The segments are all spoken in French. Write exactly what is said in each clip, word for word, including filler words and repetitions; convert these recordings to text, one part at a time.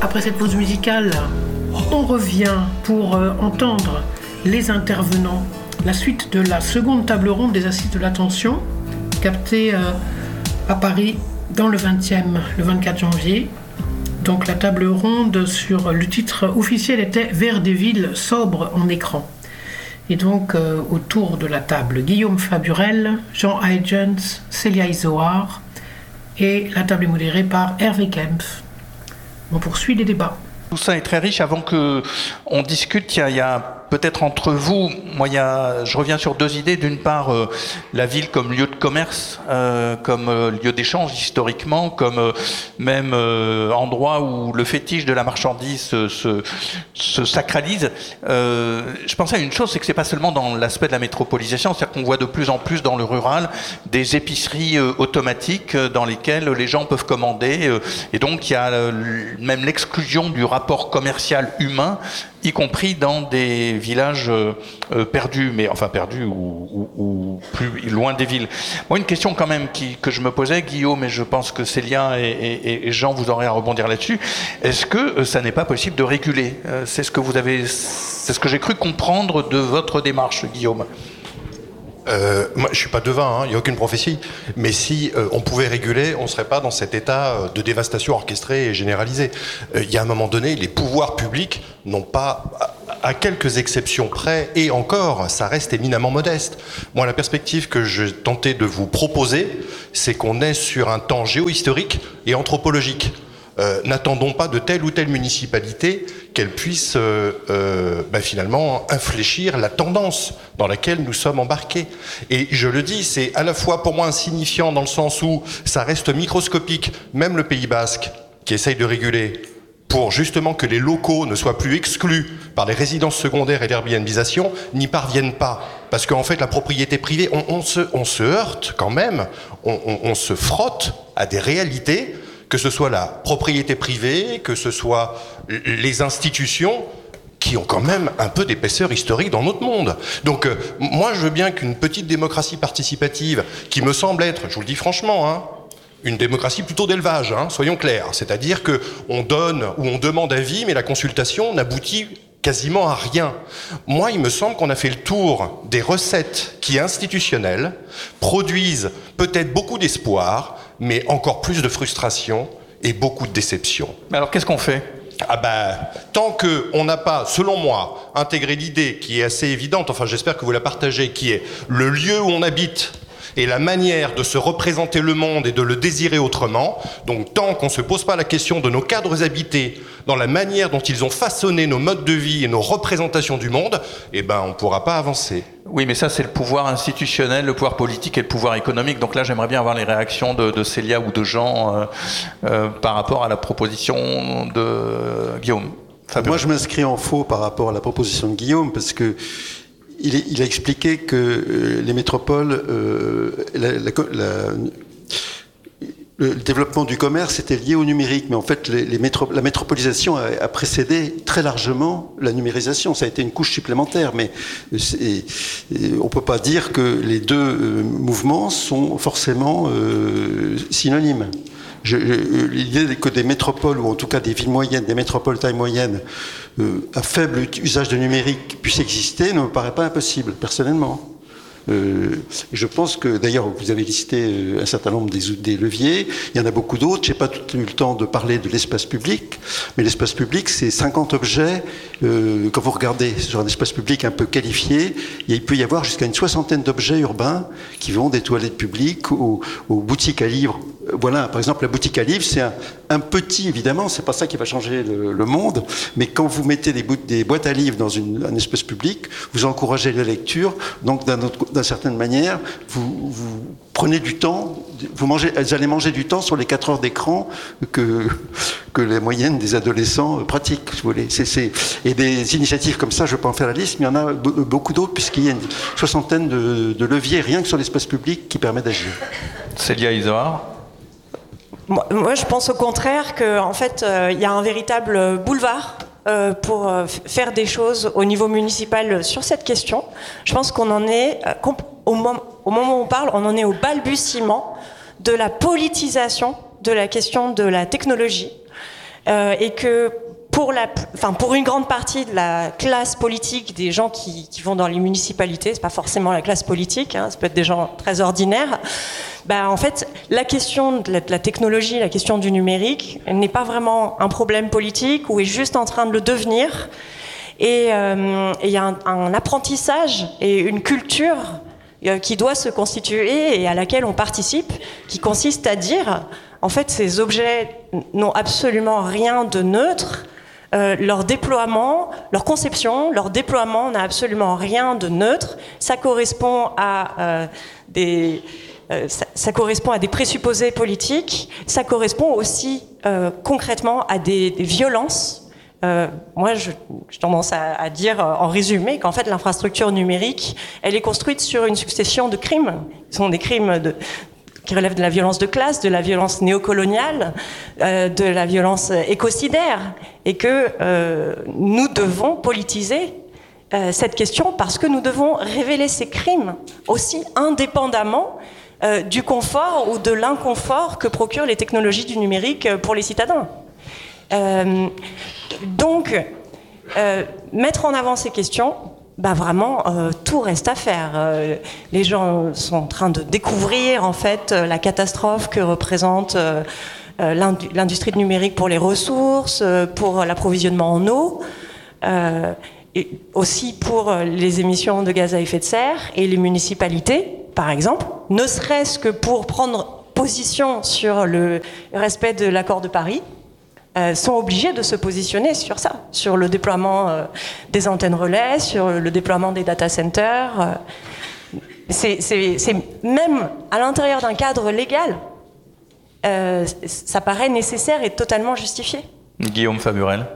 Après cette pause musicale, on revient pour euh, entendre les intervenants. La suite de la seconde table ronde des Assises de l'Attention, captée euh, à Paris dans le vingtième, le vingt-quatre janvier. Donc la table ronde sur le titre officiel était « Vers des villes sobres en écran ». Et donc euh, autour de la table, Guillaume Faburel, Jean Huygens, Célia Izoard, et la table est modérée par Hervé Kempf. On poursuit les débats. Tout ça est très riche. Avant qu'on discute, il y a, il y a peut-être entre vous, moi, il y a, je reviens sur deux idées. D'une part, euh, la ville comme lieu de commerce, euh, comme euh, lieu d'échange historiquement, comme euh, même euh, endroit où le fétiche de la marchandise se, se, se sacralise. Euh, je pensais à une chose, c'est que c'est pas seulement dans l'aspect de la métropolisation, c'est-à-dire qu'on voit de plus en plus dans le rural des épiceries euh, automatiques euh, dans lesquelles les gens peuvent commander. Euh, et donc, il y a euh, même l'exclusion du rapport commercial humain, y compris dans des villages euh, perdus, mais enfin perdus ou, ou, ou plus loin des villes. Moi, une question quand même qui, que je me posais, Guillaume, et je pense que Célia et, et, et Jean, vous aurez à rebondir là-dessus. Est-ce que euh, ça n'est pas possible de réguler ? euh, C'est ce que vous avez, c'est ce que j'ai cru comprendre de votre démarche, Guillaume. Euh, moi, je suis pas devin, il hein, n'y a aucune prophétie. Mais si euh, on pouvait réguler, on serait pas dans cet état de dévastation orchestrée et généralisée. Il euh, y a un moment donné, les pouvoirs publics n'ont pas, à, à quelques exceptions près, et encore, ça reste éminemment modeste. Moi, la perspective que je tentais de vous proposer, c'est qu'on est sur un temps géohistorique et anthropologique. Euh, n'attendons pas de telle ou telle municipalité qu'elle puisse euh, euh, ben finalement infléchir la tendance dans laquelle nous sommes embarqués. Et je le dis, c'est à la fois pour moi insignifiant dans le sens où ça reste microscopique, même le Pays Basque qui essaye de réguler pour justement que les locaux ne soient plus exclus par les résidences secondaires et l'airbnbisation, n'y parviennent pas. Parce qu'en fait, la propriété privée, on, on, se, on se heurte quand même, on, on, on se frotte à des réalités, que ce soit la propriété privée, que ce soit les institutions, qui ont quand même un peu d'épaisseur historique dans notre monde. Donc, euh, moi, je veux bien qu'une petite démocratie participative, qui me semble être, je vous le dis franchement, hein, une démocratie plutôt d'élevage, hein, soyons clairs, c'est-à-dire qu'on donne ou on demande avis, mais la consultation n'aboutit quasiment à rien. Moi, il me semble qu'on a fait le tour des recettes qui, institutionnelles, produisent peut-être beaucoup d'espoir, mais encore plus de frustration et beaucoup de déception. Mais alors, qu'est-ce qu'on fait ? Ah ben, tant qu'on n'a pas, selon moi, intégré l'idée qui est assez évidente, enfin j'espère que vous la partagez, qui est le lieu où on habite et la manière de se représenter le monde et de le désirer autrement. Donc tant qu'on ne se pose pas la question de nos cadres habités, dans la manière dont ils ont façonné nos modes de vie et nos représentations du monde, eh ben on ne pourra pas avancer. Oui, mais ça c'est le pouvoir institutionnel, le pouvoir politique et le pouvoir économique. Donc là, j'aimerais bien avoir les réactions de, de Célia ou de Jean euh, euh, par rapport à la proposition de Guillaume. Fabien. Moi, je m'inscris en faux par rapport à la proposition de Guillaume, parce que Il, est, il a expliqué que euh, les métropoles, euh, la, la, la, le développement du commerce était lié au numérique, mais en fait, les, les métro, la métropolisation a, a précédé très largement la numérisation. Ça a été une couche supplémentaire, mais c'est, on peut pas dire que les deux euh, mouvements sont forcément euh, synonymes. Je, je, l'idée que des métropoles, ou en tout cas des villes moyennes, des métropoles taille moyenne, euh, à faible usage de numérique puissent exister ne me paraît pas impossible, personnellement. Euh, je pense que, d'ailleurs, vous avez listé euh, un certain nombre des, des leviers, il y en a beaucoup d'autres, j'ai pas tout eu le temps de parler de l'espace public, mais l'espace public, c'est cinquante objets, euh, quand vous regardez sur un espace public un peu qualifié, il peut y avoir jusqu'à une soixantaine d'objets urbains qui vont des toilettes publiques aux, aux boutiques à livres. Voilà, par exemple, la boutique à livres, c'est un, un petit, évidemment, c'est pas ça qui va changer le, le monde, mais quand vous mettez des, boîtes, des boîtes à livres dans une, un espace public, vous encouragez la lecture, donc d'un autre, d'une certaine manière, vous, vous prenez du temps, vous, mangez, vous allez manger du temps sur les quatre heures d'écran que, que les moyennes des adolescents pratiquent, si vous voulez. C'est, c'est, et des initiatives comme ça, je ne vais pas en faire la liste, mais il y en a beaucoup d'autres, puisqu'il y a une soixantaine de, de leviers, rien que sur l'espace public, qui permettent d'agir. Célia Izoard. Moi, je pense au contraire qu'en fait, euh, il y a un véritable boulevard euh, pour euh, faire des choses au niveau municipal sur cette question. Je pense qu'on en est, euh, au, moment, au moment où on parle, on en est au balbutiement de la politisation de la question de la technologie. euh, et que pour, la, enfin, pour une grande partie de la classe politique, des gens qui, qui vont dans les municipalités, c'est pas forcément la classe politique, hein, ça peut être des gens très ordinaires, bah, en fait, la question de la, de la technologie, la question du numérique n'est pas vraiment un problème politique ou est juste en train de le devenir. Et euh, il y a un, un apprentissage et une culture euh, qui doit se constituer et à laquelle on participe, qui consiste à dire, en fait, ces objets n'ont absolument rien de neutre. Euh, leur déploiement, leur conception, leur déploiement n'a absolument rien de neutre. Ça correspond à euh, des, euh, ça, ça correspond à des présupposés politiques. Ça correspond aussi euh, concrètement à des, des violences. Euh, moi, je, j'ai tendance à, à dire, en résumé, qu'en fait, l'infrastructure numérique, elle est construite sur une succession de crimes. Ce sont des crimes de qui relèvent de la violence de classe, de la violence néocoloniale, euh, de la violence écocidaire, et que euh, nous devons politiser euh, cette question parce que nous devons révéler ces crimes aussi indépendamment euh, du confort ou de l'inconfort que procurent les technologies du numérique pour les citadins. Euh, donc, euh, mettre en avant ces questions, bah vraiment, euh, tout reste à faire. Euh, les gens sont en train de découvrir en fait la catastrophe que représente euh, l'industrie du numérique pour les ressources, euh, pour l'approvisionnement en eau, euh, et aussi pour les émissions de gaz à effet de serre et les municipalités, par exemple, ne serait-ce que pour prendre position sur le respect de l'accord de Paris. Euh, sont obligés de se positionner sur ça, sur le déploiement euh, des antennes relais, sur le déploiement des data centers. Euh, c'est, c'est, c'est même à l'intérieur d'un cadre légal, euh, ça paraît nécessaire et totalement justifié. Guillaume Faburel.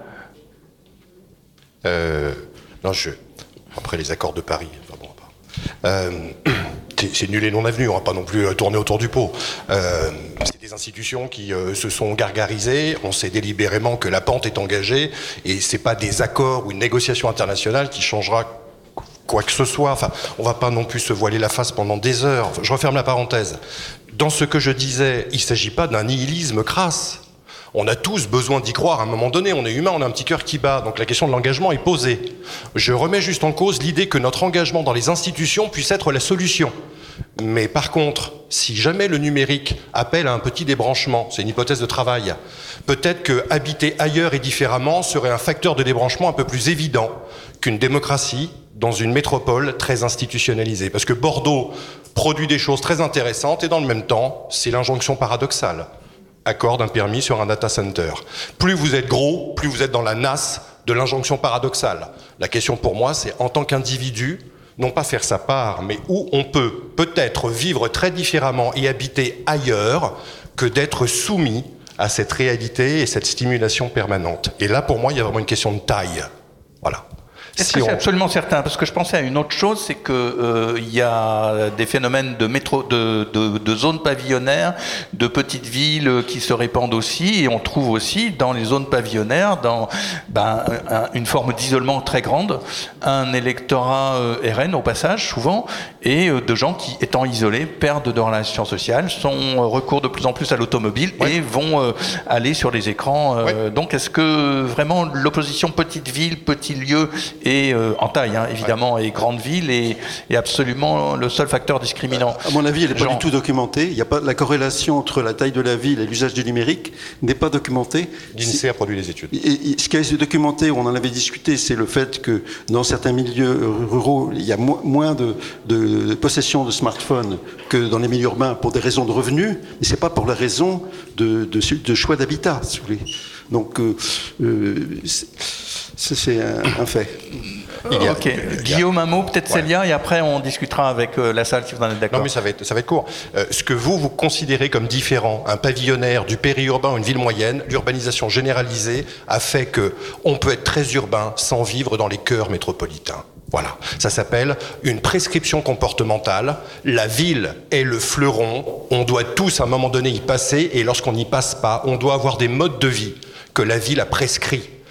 Euh, non, je. Après les accords de Paris, enfin bon, euh, c'est, c'est nul et non avenu, on va pas non plus tourner autour du pot. Euh, c'est des institutions qui euh, se sont gargarisées, on sait délibérément que la pente est engagée, et c'est pas des accords ou une négociation internationale qui changera quoi que ce soit. Enfin, on va pas non plus se voiler la face pendant des heures. Enfin, je referme la parenthèse. Dans ce que je disais, il s'agit pas d'un nihilisme crasse. On a tous besoin d'y croire à un moment donné, on est humain, on a un petit cœur qui bat, donc la question de l'engagement est posée. Je remets juste en cause l'idée que notre engagement dans les institutions puisse être la solution. Mais par contre, si jamais le numérique appelle à un petit débranchement, c'est une hypothèse de travail, peut-être que habiter ailleurs et différemment serait un facteur de débranchement un peu plus évident qu'une démocratie dans une métropole très institutionnalisée. Parce que Bordeaux produit des choses très intéressantes et dans le même temps, c'est l'injonction paradoxale. Accorde un permis sur un data center. Plus vous êtes gros, plus vous êtes dans la nasse de l'injonction paradoxale. La question pour moi, c'est en tant qu'individu, non pas faire sa part, mais où on peut peut-être vivre très différemment et habiter ailleurs que d'être soumis à cette réalité et cette stimulation permanente. Et là, pour moi, il y a vraiment une question de taille. Voilà. Est-ce Si que c'est on... absolument certain? Parce que je pensais à une autre chose, c'est que euh, il y a des phénomènes de métro, de, de, de zones pavillonnaires, de petites villes qui se répandent aussi, et on trouve aussi dans les zones pavillonnaires, dans ben, un, une forme d'isolement très grande, un électorat euh, R N au passage souvent, et euh, de gens qui, étant isolés, perdent de relations sociales, sont euh, recours de plus en plus à l'automobile ouais. et vont euh, aller sur les écrans. Euh, ouais. Donc, est-ce que vraiment l'opposition petite ville, petit lieu et euh, en taille, hein, évidemment, ouais. et grande ville est, est absolument le seul facteur discriminant. À mon avis, elle n'est pas Jean. du tout documentée. Il y a pas, la corrélation entre la taille de la ville et l'usage du numérique n'est pas documentée. L'INSEE a produit les études. Et, et, ce qui a été documenté, on en avait discuté, c'est le fait que dans certains milieux ruraux, il y a mo- moins de, de, de possession de smartphones que dans les milieux urbains pour des raisons de revenus, mais c'est pas pour la raison de, de, de choix d'habitat, si vous voulez. Donc, euh, euh, c'est, c'est un, un fait. Il y a, ok. Il y a... Guillaume, un mot, peut-être ouais. Célia, et après on discutera avec euh, la salle si vous en êtes d'accord. Non, mais ça va être, ça va être court. Euh, ce que vous, vous considérez comme différent, un pavillonnaire du périurbain ou une ville moyenne, l'urbanisation généralisée a fait que on peut être très urbain sans vivre dans les cœurs métropolitains. Voilà. Ça s'appelle une prescription comportementale. La ville est le fleuron. On doit tous, à un moment donné, y passer, et lorsqu'on n'y passe pas, on doit avoir des modes de vie que la ville a prescrits.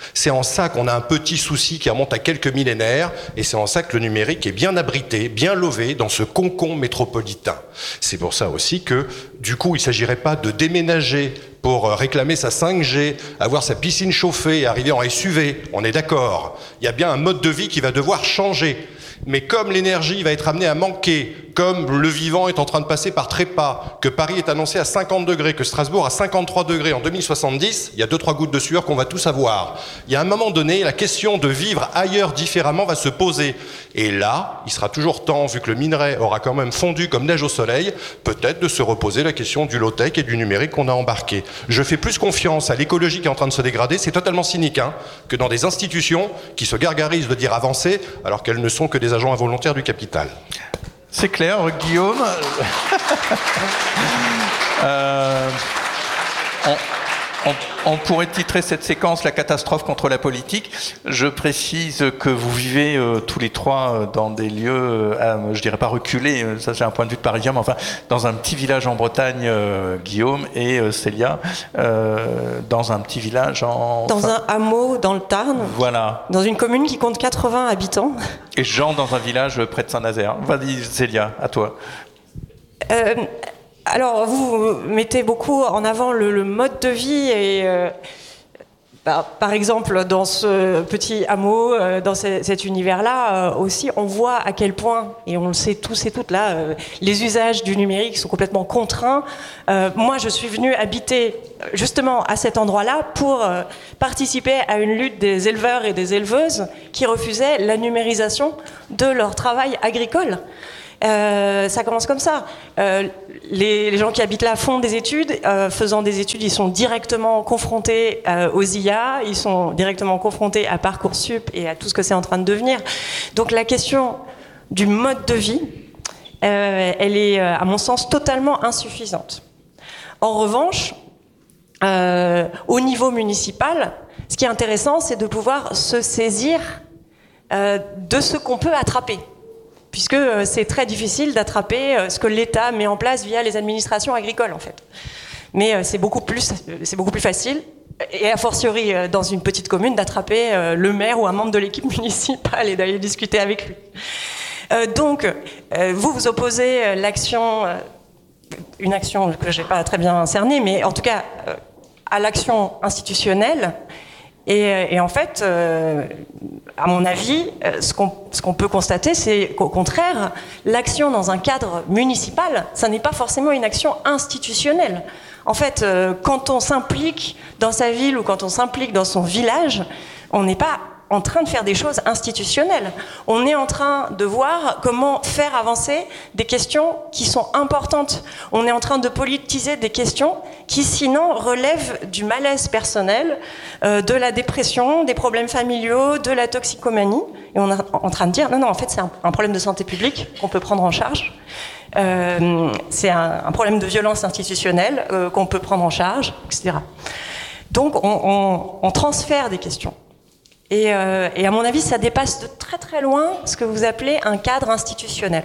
C'est en ça qu'on a un petit souci qui remonte à quelques millénaires, et c'est en ça que le numérique est bien abrité, bien lové dans ce concon métropolitain. C'est pour ça aussi que, du coup, il ne s'agirait pas de déménager pour réclamer sa cinq G, avoir sa piscine chauffée et arriver en S U V. On est d'accord. Il y a bien un mode de vie qui va devoir changer. Mais comme l'énergie va être amenée à manquer, comme le vivant est en train de passer par trépas, que Paris est annoncé à cinquante degrés, que Strasbourg à cinquante-trois degrés en deux mille soixante-dix, il y a deux trois gouttes de sueur qu'on va tous avoir. Il y a un moment donné, la question de vivre ailleurs différemment va se poser. Et là, il sera toujours temps, vu que le minerai aura quand même fondu comme neige au soleil, peut-être de se reposer la question du low-tech et du numérique qu'on a embarqué. Je fais plus confiance à l'écologie qui est en train de se dégrader. C'est totalement cynique, hein, que dans des institutions qui se gargarisent de dire avancer, alors qu'elles ne sont que des agents involontaires du capital. C'est clair, Guillaume. euh, on, on, on pourrait titrer cette séquence « La catastrophe contre la politique ». Je précise que vous vivez euh, tous les trois euh, dans des lieux, euh, je dirais pas reculés, euh, ça c'est un point de vue de parisien, mais enfin dans un petit village en Bretagne, euh, Guillaume, et euh, Célia, euh, dans un petit village en... Dans enfin, un hameau dans le Tarn. Voilà. Dans une commune qui compte quatre-vingts habitants. Et Jean dans un village près de Saint-Nazaire. Vas-y Célia, à toi. Euh, alors, vous mettez beaucoup en avant le, le mode de vie et, euh, bah, par exemple, dans ce petit hameau, euh, dans ce, cet univers-là, euh, aussi, on voit à quel point, et on le sait tous et toutes là, euh, les usages du numérique sont complètement contraints. Euh, moi, je suis venue habiter justement à cet endroit-là pour euh, participer à une lutte des éleveurs et des éleveuses qui refusaient la numérisation de leur travail agricole. Euh, ça commence comme ça. Euh, les, les gens qui habitent là font des études. Euh, faisant des études, ils sont directement confrontés euh, aux I A, ils sont directement confrontés à Parcoursup et à tout ce que c'est en train de devenir. Donc la question du mode de vie, euh, elle est, à mon sens, totalement insuffisante. En revanche, euh, au niveau municipal, ce qui est intéressant, c'est de pouvoir se saisir euh, de ce qu'on peut attraper. Puisque c'est très difficile d'attraper ce que l'État met en place via les administrations agricoles, en fait. Mais c'est beaucoup plus, c'est beaucoup plus facile, et a fortiori dans une petite commune, d'attraper le maire ou un membre de l'équipe municipale et d'aller discuter avec lui. Donc, vous vous opposez l'action, une action que je n'ai pas très bien cernée, mais en tout cas à l'action institutionnelle. Et, et en fait, euh, à mon avis, ce qu'on, ce qu'on peut constater, c'est qu'au contraire, l'action dans un cadre municipal, ça n'est pas forcément une action institutionnelle. En fait, euh, quand on s'implique dans sa ville ou quand on s'implique dans son village, on n'est pas en train de faire des choses institutionnelles. On est en train de voir comment faire avancer des questions qui sont importantes. On est en train de politiser des questions qui, sinon, relèvent du malaise personnel, euh, de la dépression, des problèmes familiaux, de la toxicomanie. Et on est en train de dire, non, non, en fait, c'est un, un problème de santé publique qu'on peut prendre en charge. Euh, c'est un, un problème de violence institutionnelle euh, qu'on peut prendre en charge, et cetera. Donc, on, on, on transfère des questions. Et, euh, et à mon avis, ça dépasse de très très loin ce que vous appelez un cadre institutionnel.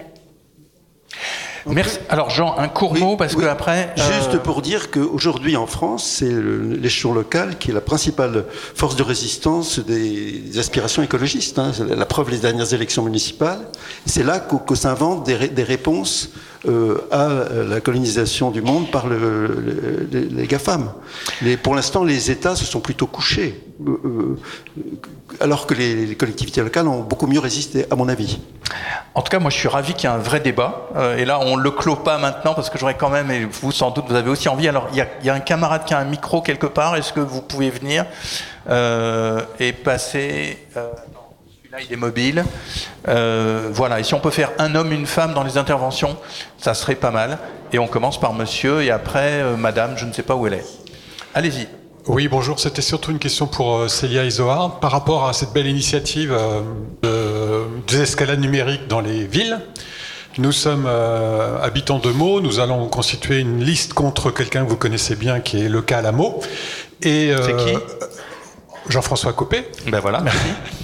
Merci. Alors Jean, un court oui, mot parce oui. que après. Juste euh... pour dire qu'aujourd'hui en France, c'est l'échelon local qui est la principale force de résistance des aspirations écologistes. Hein. La preuve, les dernières élections municipales, c'est là que, que s'inventent des, des réponses euh, à la colonisation du monde par le, le, les, les GAFAM. Les, pour l'instant, les États se sont plutôt couchés, euh, alors que les, les collectivités locales ont beaucoup mieux résisté, à mon avis. En tout cas, moi, je suis ravi qu'il y ait un vrai débat. Euh, et là, on ne le clôt pas maintenant parce que j'aurais quand même, et vous, sans doute, vous avez aussi envie. Alors, il y a, il y a un camarade qui a un micro quelque part. Est-ce que vous pouvez venir euh, et passer... Euh, Là, il est mobile. Euh, voilà. Et si on peut faire un homme, une femme dans les interventions, ça serait pas mal. Et on commence par monsieur et après euh, madame, je ne sais pas où elle est. Allez-y. Oui, bonjour. C'était surtout une question pour euh, Célia et Zohar. Par rapport à cette belle initiative euh, de désescalade numérique dans les villes, nous sommes euh, habitants de Meaux. Nous allons constituer une liste contre quelqu'un que vous connaissez bien, qui est le cas à la Meaux. Et, euh, C'est qui ? Jean-François Copé. Ben voilà, merci.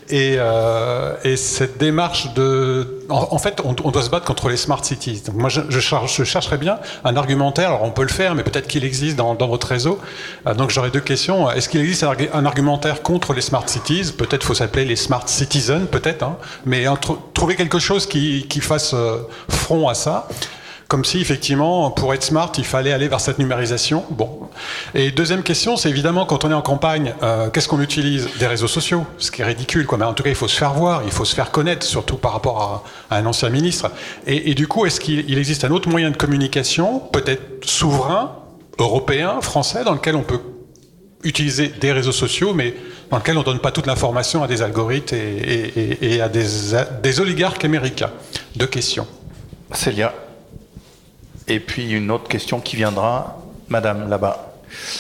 Et, euh, et cette démarche de... En, en fait, on, on doit se battre contre les smart cities. Donc moi, je, je, cherche, je chercherais bien un argumentaire. Alors, on peut le faire, mais peut-être qu'il existe dans, dans votre réseau. Euh, donc, j'aurais deux questions. Est-ce qu'il existe un, un argumentaire contre les smart cities? Peut-être faut s'appeler les smart citizens, peut-être. Hein, mais entre, trouver quelque chose qui, qui fasse euh, front à ça. Comme si, effectivement, pour être smart, il fallait aller vers cette numérisation. Bon. Et deuxième question, c'est évidemment, quand on est en campagne, euh, qu'est-ce qu'on utilise? Des réseaux sociaux, ce qui est ridicule, quoi. Mais en tout cas, il faut se faire voir, il faut se faire connaître, surtout par rapport à, à un ancien ministre. Et, et du coup, est-ce qu'il il existe un autre moyen de communication, peut-être souverain, européen, français, dans lequel on peut utiliser des réseaux sociaux, mais dans lequel on ne donne pas toute l'information à des algorithmes et, et, et, et à des, à des oligarques américains? Deux questions. Célia. Et puis une autre question qui viendra, madame, là-bas.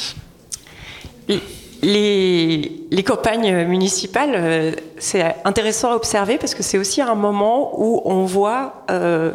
Les, les campagnes municipales, c'est intéressant à observer parce que c'est aussi un moment où on voit euh,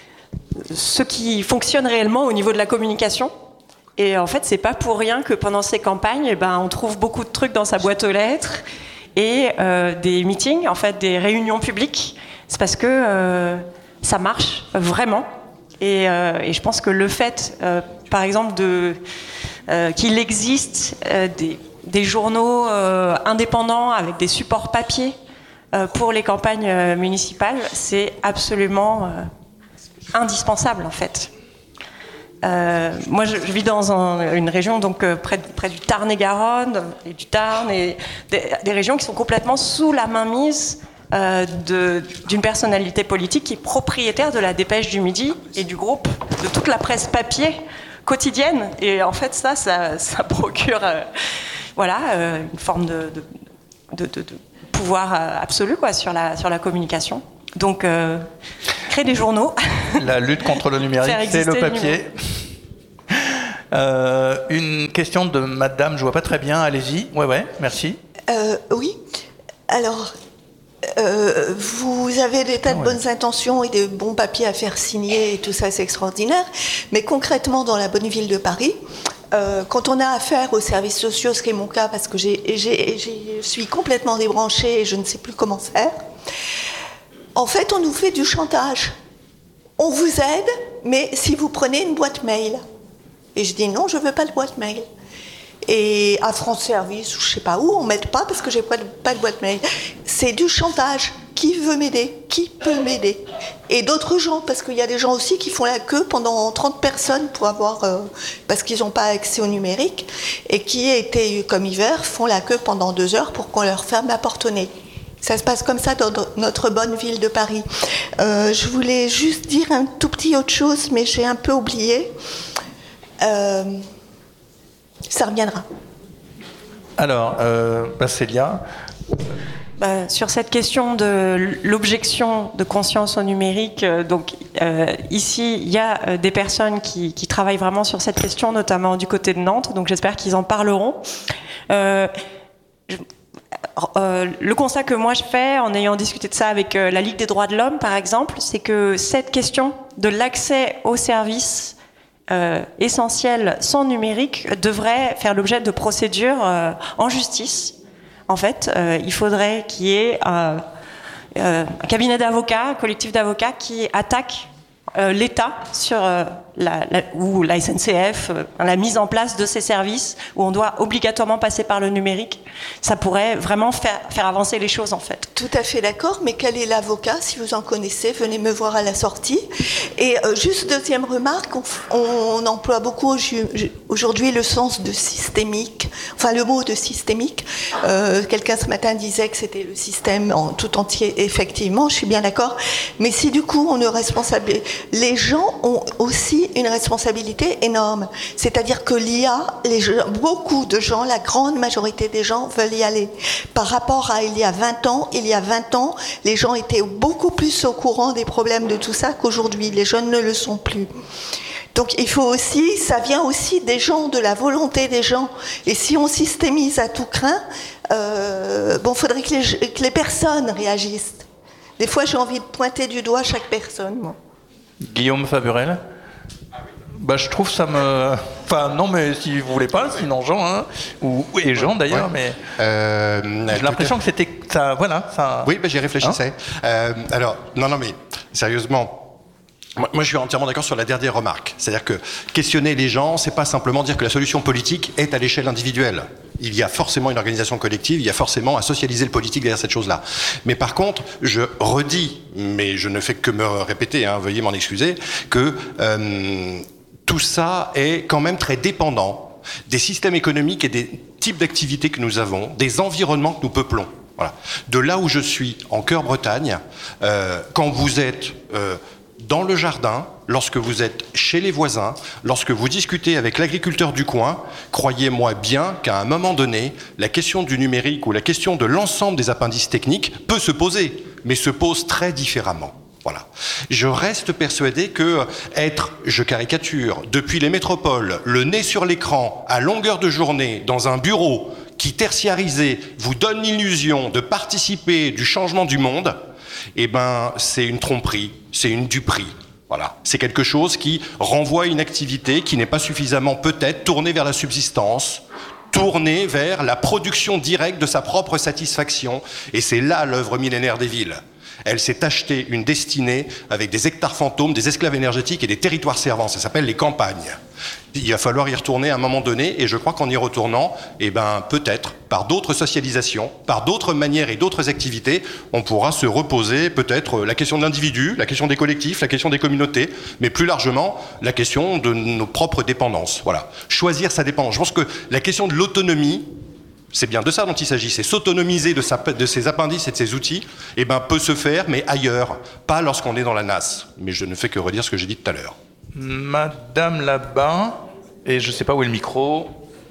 ce qui fonctionne réellement au niveau de la communication. Et en fait, c'est pas pour rien que pendant ces campagnes, eh ben, on trouve beaucoup de trucs dans sa boîte aux lettres et euh, des meetings, en fait, des réunions publiques. C'est parce que euh, ça marche vraiment. Et, euh, et je pense que le fait, euh, par exemple, de, euh, qu'il existe euh, des, des journaux euh, indépendants avec des supports papier euh, pour les campagnes euh, municipales, c'est absolument euh, indispensable, en fait. Euh, moi, je, je vis dans un, une région donc euh, près, près du Tarn-et-Garonne et du Tarn, et des, des régions qui sont complètement sous la mainmise Euh, de, d'une personnalité politique qui est propriétaire de la Dépêche du Midi et du groupe, de toute la presse papier quotidienne. Et en fait, ça, ça, ça procure euh, voilà, euh, une forme de, de, de, de, de pouvoir absolu quoi, sur, la, sur la communication. Donc, euh, créer des journaux. La lutte contre le numérique, c'est le papier. Le euh, une question de madame, je vois pas très bien, allez-y. Ouais, ouais, merci. Euh, oui, alors... Euh, vous avez des tas de bonnes intentions et de bons papiers à faire signer et tout ça, c'est extraordinaire. Mais concrètement, dans la bonne ville de Paris, euh, quand on a affaire aux services sociaux, ce qui est mon cas parce que j'ai, j'ai, j'ai, je suis complètement débranchée et je ne sais plus comment faire, en fait, on nous fait du chantage. On vous aide, mais si vous prenez une boîte mail. Et je dis non, je ne veux pas de boîte mail. Et à France Service, ou je ne sais pas où, on ne m'aide pas parce que je n'ai pas de, pas de boîte mail. C'est du chantage. Qui veut m'aider? Qui peut m'aider? Et d'autres gens, parce qu'il y a des gens aussi qui font la queue pendant trente personnes pour avoir, euh, parce qu'ils n'ont pas accès au numérique, et qui, été comme hiver, font la queue pendant deux heures pour qu'on leur ferme la porte au nez. Ça se passe comme ça dans notre bonne ville de Paris. Euh, je voulais juste dire un tout petit autre chose, mais j'ai un peu oublié. Euh, Ça reviendra. Alors, euh, bah Célia. Bah, sur cette question de l'objection de conscience au numérique, euh, donc euh, ici il y a euh, des personnes qui, qui travaillent vraiment sur cette question, notamment du côté de Nantes. Donc j'espère qu'ils en parleront. Euh, je, euh, le constat que moi je fais, en ayant discuté de ça avec euh, la Ligue des droits de l'homme, par exemple, c'est que cette question de l'accès aux services Euh, essentiel sans numérique devrait faire l'objet de procédures euh, en justice. En fait, euh, il faudrait qu'il y ait euh, euh, un cabinet d'avocats, un collectif d'avocats qui attaque euh, l'État sur euh, la, la, ou la S N C F, euh, la mise en place de ces services où on doit obligatoirement passer par le numérique. Ça pourrait vraiment faire, faire avancer les choses, en fait. Tout à fait d'accord, mais quel est l'avocat? Si vous en connaissez, venez me voir à la sortie. Et euh, juste deuxième remarque, on, on emploie beaucoup aujourd'hui le sens de systémique, enfin le mot de systémique. Euh, quelqu'un ce matin disait que c'était le système en tout entier, effectivement, je suis bien d'accord. Mais si du coup on est responsable, les gens ont aussi une responsabilité énorme. C'est-à-dire que l'I A, les gens, beaucoup de gens, la grande majorité des gens veulent y aller. Par rapport à il y a vingt ans, il y a vingt ans, les gens étaient beaucoup plus au courant des problèmes de tout ça qu'aujourd'hui. Les jeunes ne le sont plus. Donc il faut aussi, ça vient aussi des gens, de la volonté des gens. Et si on systémise à tout crin, euh, bon, faudrait que les, que les personnes réagissent. Des fois, j'ai envie de pointer du doigt chaque personne, moi. Guillaume Faburel. Bah, je trouve ça me... Enfin, non, mais si vous voulez pas, sinon Jean, hein, ou et Jean d'ailleurs, ouais. mais euh, j'ai l'impression que c'était ça, voilà, ça. Oui, bah, j'y réfléchissais. Hein euh, alors, non, non, mais sérieusement. Moi, moi, je suis entièrement d'accord sur la dernière remarque. C'est-à-dire que questionner les gens, c'est pas simplement dire que la solution politique est à l'échelle individuelle. Il y a forcément une organisation collective, il y a forcément à socialiser le politique derrière cette chose-là. Mais par contre, je redis, mais je ne fais que me répéter, hein, veuillez m'en excuser, que euh, tout ça est quand même très dépendant des systèmes économiques et des types d'activités que nous avons, des environnements que nous peuplons. Voilà. De là où je suis, en cœur Bretagne, euh, quand vous êtes... Euh, dans le jardin, lorsque vous êtes chez les voisins, lorsque vous discutez avec l'agriculteur du coin, croyez-moi bien qu'à un moment donné, la question du numérique ou la question de l'ensemble des appendices techniques peut se poser, mais se pose très différemment. Voilà. Je reste persuadé que être, je caricature, depuis les métropoles, le nez sur l'écran, à longueur de journée, dans un bureau qui, tertiarisé, vous donne l'illusion de participer du changement du monde, eh ben, c'est une tromperie, c'est une duperie. Voilà. C'est quelque chose qui renvoie à une activité qui n'est pas suffisamment peut-être tournée vers la subsistance, tournée vers la production directe de sa propre satisfaction. Et c'est là l'œuvre millénaire des villes. Elle s'est achetée une destinée avec des hectares fantômes, des esclaves énergétiques et des territoires servants. Ça s'appelle les campagnes. Il va falloir y retourner à un moment donné, et je crois qu'en y retournant, eh ben, peut-être, par d'autres socialisations, par d'autres manières et d'autres activités, on pourra se reposer peut-être la question de l'individu, la question des collectifs, la question des communautés, mais plus largement, la question de nos propres dépendances. Voilà. Choisir sa dépendance. Je pense que la question de l'autonomie, c'est bien de ça dont il s'agit, c'est s'autonomiser de, sa, de ses appendices et de ses outils, eh ben, peut se faire, mais ailleurs, pas lorsqu'on est dans la nasse. Mais je ne fais que redire ce que j'ai dit tout à l'heure. Madame là-bas, et je ne sais pas où est le micro.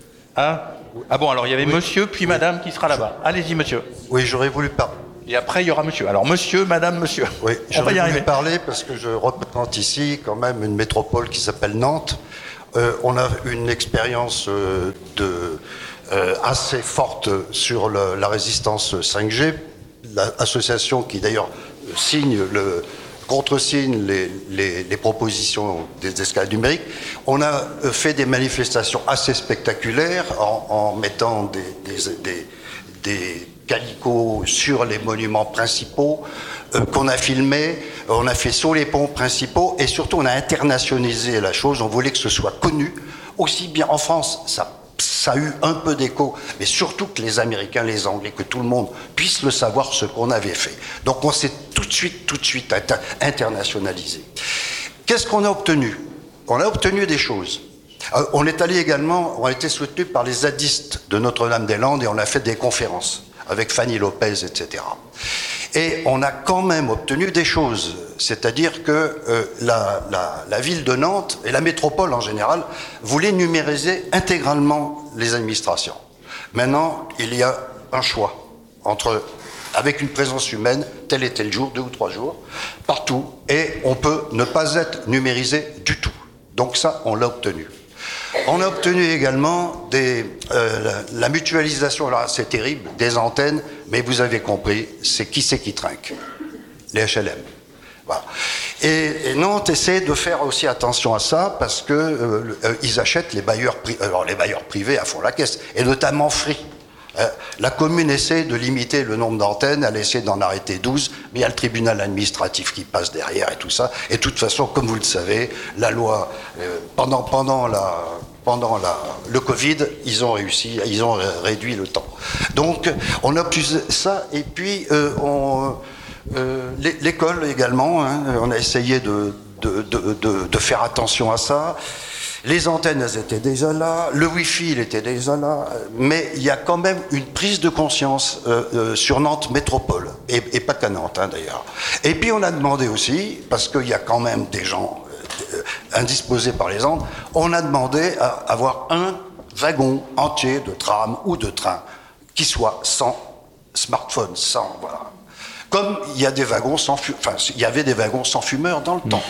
Ah, ah bon, alors il y avait oui. monsieur, puis oui. madame qui sera là-bas. Allez-y, monsieur. Oui, j'aurais voulu parler. Et après, il y aura monsieur. Alors, monsieur, madame, monsieur. Oui, j'aurais voulu parler parce que je représente ici quand même une métropole qui s'appelle Nantes. Euh, on a une expérience euh, de... Euh, assez forte sur le, la résistance cinq G, l'association qui d'ailleurs signe le, contresigne les, les, les propositions des escalades numériques. On a fait des manifestations assez spectaculaires en, en mettant des, des, des, des calicots sur les monuments principaux euh, qu'on a filmés, on a fait sur les ponts principaux et surtout on a internationalisé la chose, on voulait que ce soit connu, aussi bien en France, ça Ça a eu un peu d'écho, mais surtout que les Américains, les Anglais, que tout le monde puisse le savoir ce qu'on avait fait. Donc on s'est tout de suite, tout de suite internationalisé. Qu'est-ce qu'on a obtenu? On a obtenu des choses. Euh, on est allé également, on a été soutenu par les zadistes de Notre-Dame-des-Landes et on a fait des conférences avec Fanny Lopez, et cetera. Et on a quand même obtenu des choses, c'est-à-dire que euh, la, la, la ville de Nantes et la métropole en général voulaient numériser intégralement les administrations. Maintenant, il y a un choix entre, avec une présence humaine, tel et tel jour, deux ou trois jours, partout, et on peut ne pas être numérisé du tout. Donc ça, on l'a obtenu. On a obtenu également des, euh, la, la mutualisation, alors c'est terrible, des antennes, mais vous avez compris, c'est qui c'est qui trinque? Les H L M. Voilà. Et, et Nantes essaie de faire aussi attention à ça, parce que euh, euh, ils achètent les bailleurs, pri- alors les bailleurs privés à fond la caisse, et notamment Free. Euh, la commune essaie de limiter le nombre d'antennes, elle essaie d'en arrêter douze, mais il y a le tribunal administratif qui passe derrière et tout ça. Et de toute façon, comme vous le savez, la loi, euh, pendant, pendant, la, pendant la, le Covid, ils ont réussi, ils ont réduit le temps. Donc, on a pu ça, et puis euh, on, euh, l'école également, hein, on a essayé de, de, de, de, de faire attention à ça. Les antennes, elles étaient déjà là, le Wi-Fi, il était déjà là, mais il y a quand même une prise de conscience euh, euh, sur Nantes Métropole, et, et pas qu'à Nantes, hein, d'ailleurs. Et puis on a demandé aussi, parce qu'il y a quand même des gens euh, indisposés par les ondes, on a demandé à avoir un wagon entier de tram ou de train qui soit sans smartphone, sans, voilà. Comme il y a des wagons sans fu- enfin, il y avait des wagons sans fumeurs dans le temps.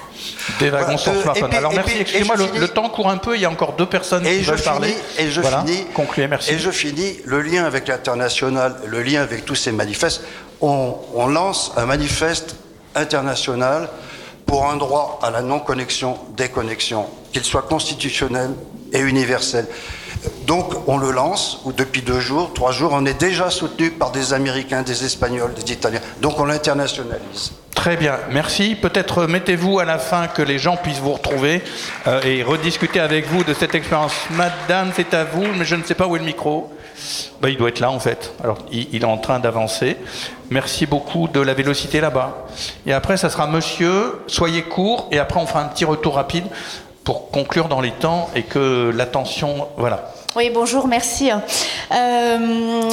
Des wagons sans smartphone. Puis, Alors merci, puis, excusez-moi, le, le temps court un peu, il y a encore deux personnes et qui veulent finis, parler. Et je voilà. finis. Concluez, merci. Et je finis, le lien avec l'international, le lien avec tous ces manifestes, on, on lance un manifeste international pour un droit à la non-connexion, déconnexion, qu'il soit constitutionnel et universel. Donc on le lance, ou depuis deux jours, trois jours, on est déjà soutenu par des Américains, des Espagnols, des Italiens. Donc on l'internationalise. Très bien, merci. Peut-être mettez-vous à la fin que les gens puissent vous retrouver euh, et rediscuter avec vous de cette expérience. Madame, c'est à vous, mais je ne sais pas où est le micro. Ben, il doit être là en fait. Alors il, il est en train d'avancer. Merci beaucoup de la vélocité là-bas. Et après, ça sera monsieur, soyez court, et après on fera un petit retour rapide pour conclure dans les temps et que l'attention... Voilà. Oui, bonjour, merci. Euh,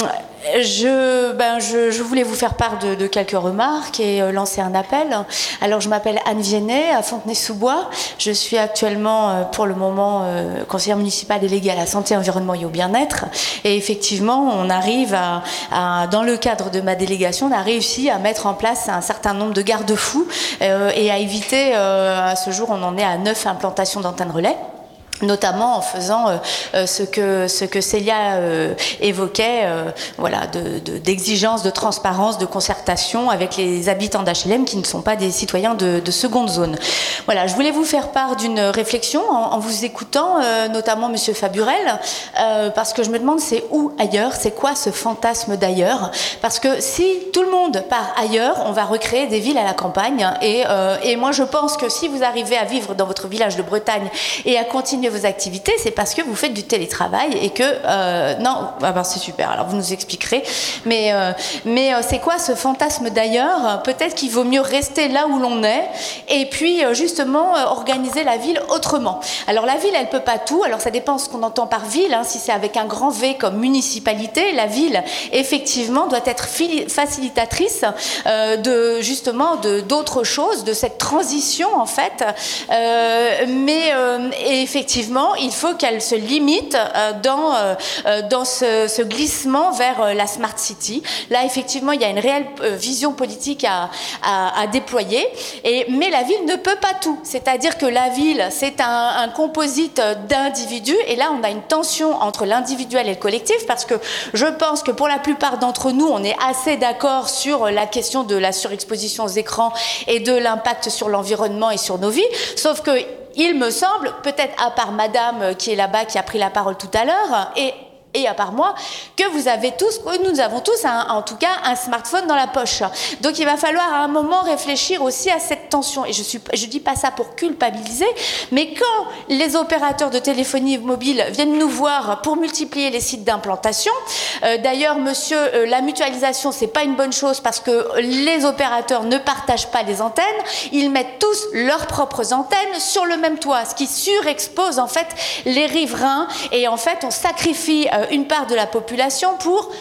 je, ben, je, je voulais vous faire part de, de quelques remarques et euh, lancer un appel. Alors, je m'appelle Anne Viennet, à Fontenay-sous-Bois. Je suis actuellement, euh, pour le moment, euh, conseillère municipale déléguée à la santé, environnement et au bien-être. Et effectivement, on arrive à, à, dans le cadre de ma délégation, on a réussi à mettre en place un certain nombre de garde-fous euh, et à éviter, euh, à ce jour, on en est à neuf implantations d'antennes relais, notamment en faisant euh, ce que ce que Célia euh, évoquait, euh, voilà, de, de, d'exigence, de transparence, de concertation avec les habitants d'H L M qui ne sont pas des citoyens de, de seconde zone. Voilà, je voulais vous faire part d'une réflexion en, en vous écoutant, euh, notamment Monsieur Faburel, euh, parce que je me demande c'est où ailleurs, c'est quoi ce fantasme d'ailleurs? Parce que si tout le monde part ailleurs, on va recréer des villes à la campagne. Et, euh, et moi je pense que si vous arrivez à vivre dans votre village de Bretagne et à continuer vos activités, c'est parce que vous faites du télétravail et que euh, non, ah ben c'est super. Alors vous nous expliquerez, mais euh, mais euh, c'est quoi ce fantasme d'ailleurs? Peut-être qu'il vaut mieux rester là où l'on est et puis euh, justement euh, organiser la ville autrement. Alors la ville, elle peut pas tout. Alors ça dépend ce qu'on entend par ville. Hein. Si c'est avec un grand V comme municipalité, la ville effectivement doit être facilitatrice euh, de justement de d'autres choses, de cette transition en fait. Euh, mais euh, et effectivement il faut qu'elle se limite euh, dans, euh, dans ce, ce glissement vers euh, la Smart City. Là, effectivement, il y a une réelle euh, vision politique à, à, à déployer. Et, mais la ville ne peut pas tout. C'est-à-dire que la ville, c'est un, un composite d'individus. Et là, on a une tension entre l'individuel et le collectif, parce que je pense que pour la plupart d'entre nous, on est assez d'accord sur la question de la surexposition aux écrans et de l'impact sur l'environnement et sur nos vies. Sauf que il me semble, peut-être à part madame qui est là-bas, qui a pris la parole tout à l'heure, et, et à part moi, que vous avez tous, que nous avons tous, un, en tout cas, un smartphone dans la poche. Donc il va falloir à un moment réfléchir aussi à cette tension. Et je suis, je dis pas ça pour culpabiliser, mais quand les opérateurs de téléphonie mobile viennent nous voir pour multiplier les sites d'implantation, euh, d'ailleurs, monsieur, euh, la mutualisation, c'est pas une bonne chose parce que les opérateurs ne partagent pas les antennes, ils mettent tous leurs propres antennes sur le même toit, ce qui surexpose en fait les riverains, et en fait on sacrifie euh, une part de la population pour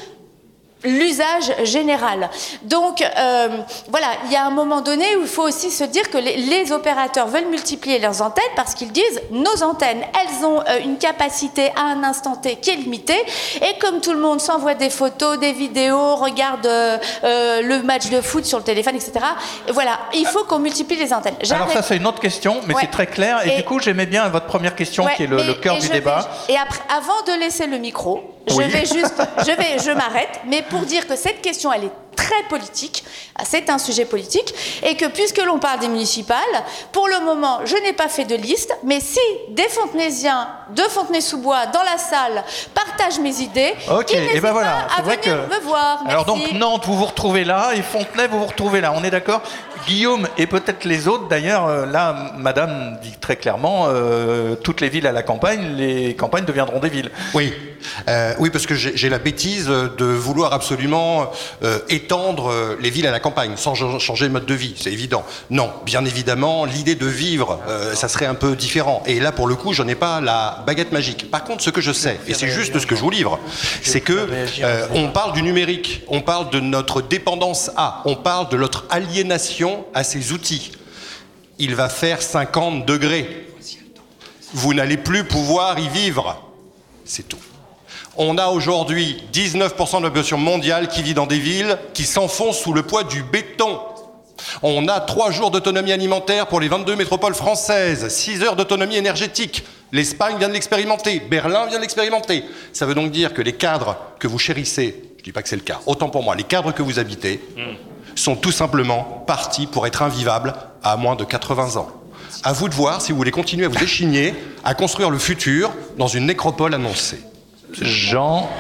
l'usage général. Donc euh, voilà, il y a un moment donné où il faut aussi se dire que les, les opérateurs veulent multiplier leurs antennes parce qu'ils disent nos antennes, elles ont euh, une capacité à un instant T qui est limitée, et comme tout le monde s'envoie des photos, des vidéos, regarde euh, euh, le match de foot sur le téléphone, et cetera. Et voilà, il faut qu'on multiplie les antennes. J'arrête. Alors ça c'est une autre question, mais ouais. C'est très clair. Et, et du coup j'aimais bien votre première question, ouais, qui est le, le cœur du débat. Vais, et après, avant de laisser le micro, je oui. vais juste, je vais, je m'arrête, mais pour dire que cette question, elle est très politique, c'est un sujet politique, et que puisque l'on parle des municipales, pour le moment, je n'ai pas fait de liste, mais si des Fontenaisiens de Fontenay-sous-Bois dans la salle partagent mes idées, okay. ils n'hésitent et ben voilà. pas à venir que... me voir. Merci. Alors donc Nantes, vous vous retrouvez là, et Fontenay, vous vous retrouvez là, on est d'accord? Guillaume et peut-être les autres, d'ailleurs, là, madame dit très clairement, euh, toutes les villes à la campagne, les campagnes deviendront des villes. Oui, euh, oui, parce que j'ai, j'ai la bêtise de vouloir absolument euh, étendre les villes à la campagne, sans changer le mode de vie, c'est évident. Non, bien évidemment, l'idée de vivre, euh, ça serait un peu différent. Et là, pour le coup, je n'ai pas la baguette magique. Par contre, ce que je sais, et c'est juste ce que je vous livre, c'est que euh, on parle du numérique, on parle de notre dépendance à, on parle de notre aliénation à ces outils. Il va faire cinquante degrés. Vous n'allez plus pouvoir y vivre. C'est tout. On a aujourd'hui dix-neuf pour cent de la population mondiale qui vit dans des villes qui s'enfoncent sous le poids du béton. On a trois jours d'autonomie alimentaire pour les vingt-deux métropoles françaises, six heures d'autonomie énergétique. L'Espagne vient de l'expérimenter, Berlin vient de l'expérimenter. Ça veut donc dire que les cadres que vous chérissez, je ne dis pas que c'est le cas, autant pour moi, les cadres que vous habitez, mmh. sont tout simplement partis pour être invivables à moins de quatre-vingts ans. À vous de voir si vous voulez continuer à vous échigner, à construire le futur dans une nécropole annoncée. Jean...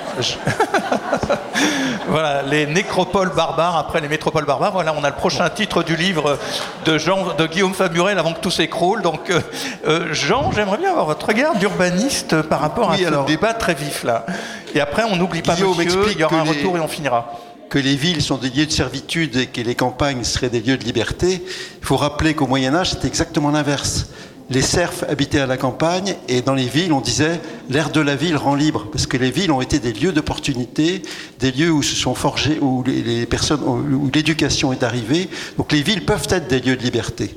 Voilà, les nécropoles barbares après les métropoles barbares. Voilà, on a le prochain titre du livre de, Jean, de Guillaume Faburel avant que tout s'écroule. Donc, euh, euh, Jean, j'aimerais bien avoir votre regard d'urbaniste par rapport oui, à alors, ce débat très vif là. Et après, on n'oublie pas Guillaume monsieur, il y aura un les... retour et on finira. Que les villes sont des lieux de servitude et que les campagnes seraient des lieux de liberté, il faut rappeler qu'au Moyen-Âge, c'était exactement l'inverse. Les serfs habitaient à la campagne et dans les villes, on disait l'air de la ville rend libre, parce que les villes ont été des lieux d'opportunité, des lieux où se sont forgés, où les, les personnes, où l'éducation est arrivée. Donc les villes peuvent être des lieux de liberté.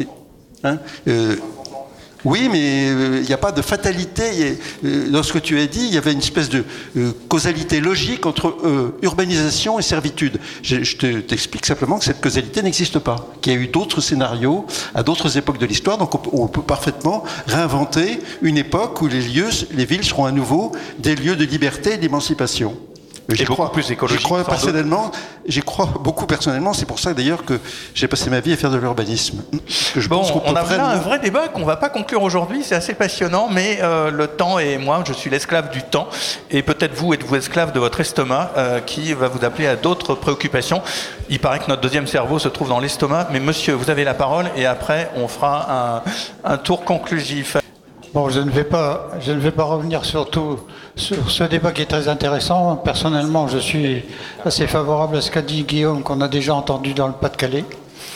Hein euh, Oui, mais il n'y a pas de fatalité. Dans ce que tu as dit, il y avait une espèce de euh, causalité logique entre euh, urbanisation et servitude. Je, je te, t'explique simplement que cette causalité n'existe pas, qu'il y a eu d'autres scénarios à d'autres époques de l'histoire, donc on, on peut parfaitement réinventer une époque où les lieux, les villes seront à nouveau des lieux de liberté et d'émancipation. J'y crois, plus écologique, j'y crois personnellement, j'y crois beaucoup personnellement, c'est pour ça d'ailleurs que j'ai passé ma vie à faire de l'urbanisme. Je bon, pense qu'on on a vraiment un vrai débat qu'on ne va pas conclure aujourd'hui, c'est assez passionnant, mais euh, le temps et moi, je suis l'esclave du temps, et peut-être vous êtes-vous esclave de votre estomac, euh, qui va vous appeler à d'autres préoccupations. Il paraît que notre deuxième cerveau se trouve dans l'estomac, mais monsieur, vous avez la parole, et après, on fera un, un tour conclusif. Bon, je ne vais pas, je ne vais pas revenir sur tout, sur ce débat qui est très intéressant. Personnellement, je suis assez favorable à ce qu'a dit Guillaume, qu'on a déjà entendu dans le Pas-de-Calais.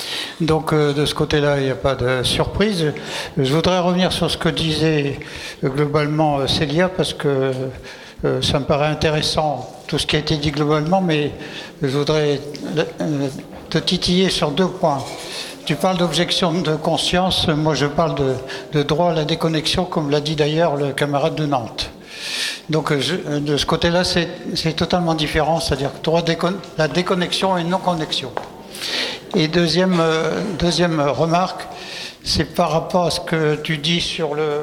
Donc, euh, de ce côté-là, il n'y a pas de surprise. Je voudrais revenir sur ce que disait euh, globalement euh, Célia, parce que euh, ça me paraît intéressant, tout ce qui a été dit globalement, mais je voudrais euh, te titiller sur deux points. Tu parles d'objection de conscience, moi je parle de, de droit à la déconnexion, comme l'a dit d'ailleurs le camarade de Nantes. Donc je, de ce côté-là, c'est, c'est totalement différent, c'est-à-dire droit décon, la déconnexion et non-connexion. Et deuxième, euh, deuxième remarque, c'est par rapport à ce que tu dis sur le,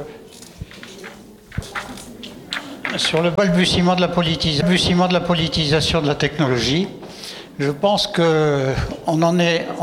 sur le balbutiement de la politis- balbutiement de la politisation de la technologie. Je pense qu'on en est...